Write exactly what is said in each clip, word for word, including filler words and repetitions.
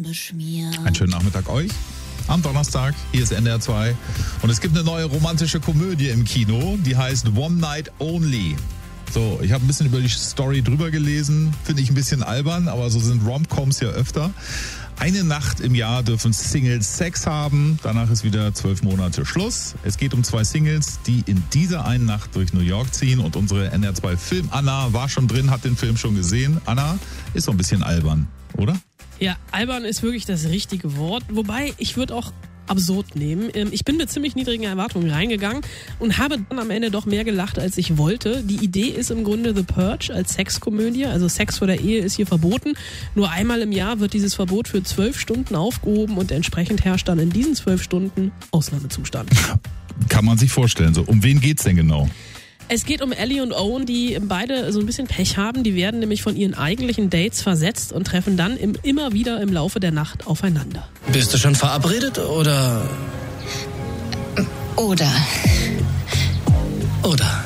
beschmieren. Einen schönen Nachmittag euch. Am Donnerstag, hier ist N D R zwei. Und es gibt eine neue romantische Komödie im Kino, die heißt One Night Only. So, ich habe ein bisschen über die Story drüber gelesen, finde ich ein bisschen albern, aber so sind Rom-Coms ja öfter. Eine Nacht im Jahr dürfen Singles Sex haben, danach ist wieder zwölf Monate Schluss. Es geht um zwei Singles, die in dieser einen Nacht durch New York ziehen und unsere N D R zwei Film Anna war schon drin, hat den Film schon gesehen. Anna, ist so ein bisschen albern, oder? Ja, albern ist wirklich das richtige Wort, wobei ich würde auch absurd nehmen. Ich bin mit ziemlich niedrigen Erwartungen reingegangen und habe dann am Ende doch mehr gelacht, als ich wollte. Die Idee ist im Grunde The Purge als Sexkomödie, also Sex vor der Ehe ist hier verboten. Nur einmal im Jahr wird dieses Verbot für zwölf Stunden aufgehoben und entsprechend herrscht dann in diesen zwölf Stunden Ausnahmezustand. Kann man sich vorstellen. So, um wen geht's denn genau? Es geht um Ellie und Owen, die beide so ein bisschen Pech haben. Die werden nämlich von ihren eigentlichen Dates versetzt und treffen dann im, immer wieder im Laufe der Nacht aufeinander. Bist du schon verabredet oder... Oder. Oder.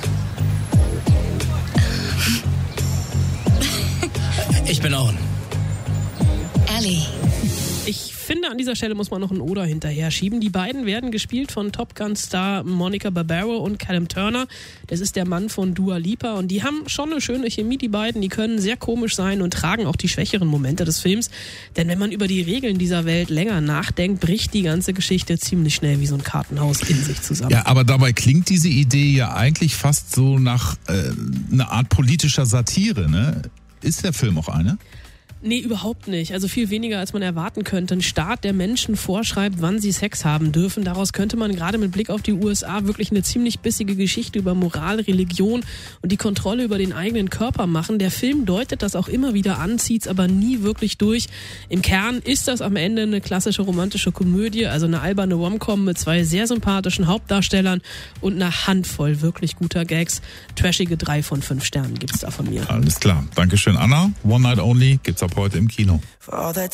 Ich bin Owen. Ellie. Ich finde, an dieser Stelle muss man noch ein Oder hinterher schieben. Die beiden werden gespielt von Top Gun-Star Monica Barbaro und Callum Turner. Das ist der Mann von Dua Lipa und die haben schon eine schöne Chemie, die beiden. Die können sehr komisch sein und tragen auch die schwächeren Momente des Films. Denn wenn man über die Regeln dieser Welt länger nachdenkt, bricht die ganze Geschichte ziemlich schnell wie so ein Kartenhaus in sich zusammen. Ja, aber dabei klingt diese Idee ja eigentlich fast so nach äh, einer Art politischer Satire, ne? Ist der Film auch eine? Nee, überhaupt nicht. Also viel weniger, als man erwarten könnte. Ein Staat, der Menschen vorschreibt, wann sie Sex haben dürfen. Daraus könnte man gerade mit Blick auf die U S A wirklich eine ziemlich bissige Geschichte über Moral, Religion und die Kontrolle über den eigenen Körper machen. Der Film deutet das auch immer wieder an, zieht's aber nie wirklich durch. Im Kern ist das am Ende eine klassische romantische Komödie, also eine alberne Rom-Com mit zwei sehr sympathischen Hauptdarstellern und einer Handvoll wirklich guter Gags. Trashige drei von fünf Sternen gibt's da von mir. Alles klar. Dankeschön, Anna. One Night Only gibt's ab heute im Kino.